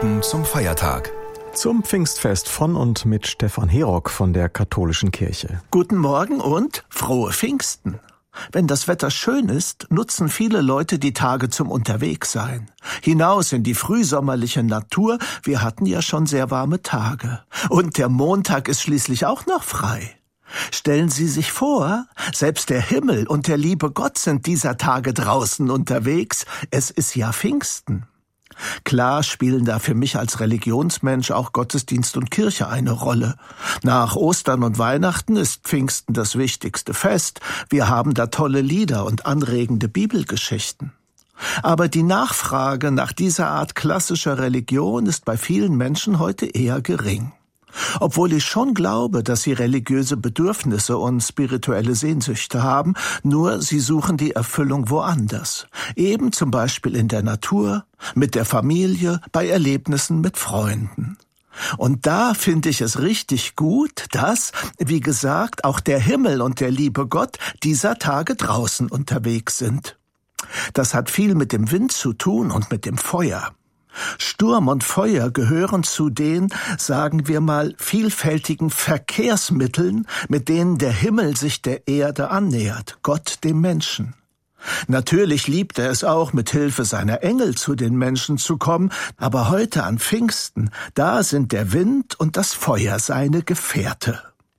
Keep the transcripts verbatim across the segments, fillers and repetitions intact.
Minuten zum Feiertag. Zum Pfingstfest von und mit Stefan Herock von der Katholischen Kirche. Guten Morgen und frohe Pfingsten. Wenn das Wetter schön ist, nutzen viele Leute die Tage zum Unterwegssein. Hinaus in die frühsommerliche Natur, wir hatten ja schon sehr warme Tage. Und der Montag ist schließlich auch noch frei. Stellen Sie sich vor, selbst der Himmel und der liebe Gott sind dieser Tage draußen unterwegs. Es ist ja Pfingsten. Klar spielen da für mich als Religionsmensch auch Gottesdienst und Kirche eine Rolle. Nach Ostern und Weihnachten ist Pfingsten das wichtigste Fest. Wir haben da tolle Lieder und anregende Bibelgeschichten. Aber die Nachfrage nach dieser Art klassischer Religion ist bei vielen Menschen heute eher gering. Obwohl ich schon glaube, dass sie religiöse Bedürfnisse und spirituelle Sehnsüchte haben, nur sie suchen die Erfüllung woanders. Eben zum Beispiel in der Natur, mit der Familie, bei Erlebnissen mit Freunden. Und da finde ich es richtig gut, dass, wie gesagt, auch der Himmel und der liebe Gott dieser Tage draußen unterwegs sind. Das hat viel mit dem Wind zu tun und mit dem Feuer. Sturm und Feuer gehören zu den, sagen wir mal, vielfältigen Verkehrsmitteln, mit denen der Himmel sich der Erde annähert, Gott dem Menschen. Natürlich liebt er es auch, mit Hilfe seiner Engel zu den Menschen zu kommen, aber heute an Pfingsten, da sind der Wind und das Feuer seine Gefährte.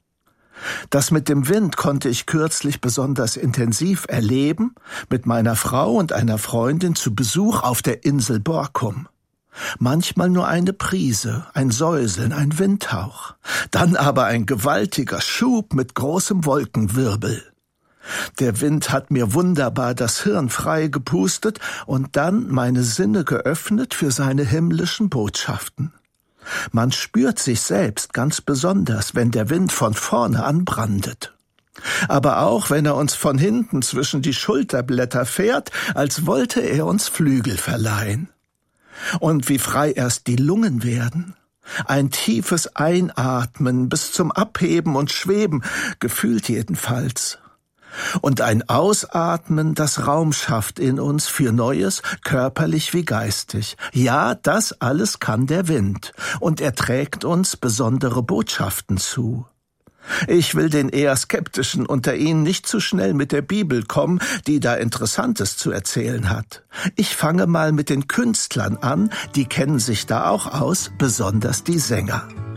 Das mit dem Wind konnte ich kürzlich besonders intensiv erleben, mit meiner Frau und einer Freundin zu Besuch auf der Insel Borkum. Manchmal nur eine Prise, ein Säuseln, ein Windhauch, dann aber ein gewaltiger Schub mit großem Wolkenwirbel. Der Wind hat mir wunderbar das Hirn frei gepustet und dann meine Sinne geöffnet für seine himmlischen Botschaften. Man spürt sich selbst ganz besonders, wenn der Wind von vorne anbrandet. Aber auch, wenn er uns von hinten zwischen die Schulterblätter fährt, als wollte er uns Flügel verleihen. Und wie frei erst die Lungen werden. Ein tiefes Einatmen bis zum Abheben und Schweben, gefühlt jedenfalls. Und ein Ausatmen, das Raum schafft in uns für Neues, körperlich wie geistig. Ja, das alles kann der Wind. Und er trägt uns besondere Botschaften zu. Ich will den eher Skeptischen unter Ihnen nicht zu schnell mit der Bibel kommen, die da Interessantes zu erzählen hat. Ich fange mal mit den Künstlern an, die kennen sich da auch aus, besonders die Sänger.